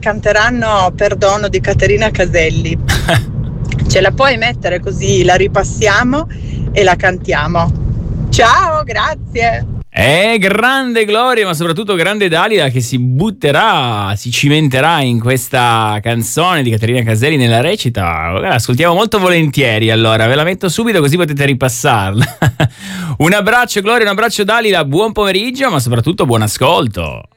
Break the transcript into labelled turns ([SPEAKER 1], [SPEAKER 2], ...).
[SPEAKER 1] canteranno Perdono di Caterina Caselli. Ce la puoi mettere così la ripassiamo e la cantiamo. Ciao, grazie.
[SPEAKER 2] Grande Gloria, ma soprattutto grande Dalila che si butterà, si cimenterà in questa canzone di Caterina Caselli nella recita. Ascoltiamo molto volentieri, allora ve la metto subito così potete ripassarla. Un abbraccio Gloria, un abbraccio Dalila, buon pomeriggio, ma soprattutto buon ascolto.